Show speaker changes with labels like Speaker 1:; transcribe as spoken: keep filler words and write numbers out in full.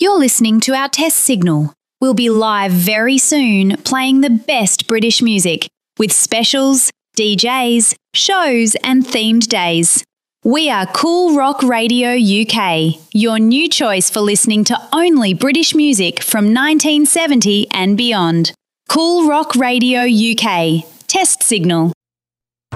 Speaker 1: You're listening to our test signal. We'll be live very soon playing the best British music with specials, D Js, shows and themed days. We are Cool Rock Radio U K, your new choice for listening to only British music from nineteen seventy and beyond. Cool Rock Radio U K, test signal.